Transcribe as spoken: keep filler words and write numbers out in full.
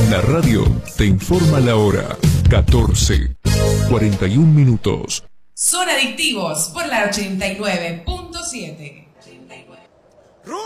La radio te informa la hora. catorce, cuarenta y un minutos. Son adictivos por la ochenta y nueve punto siete.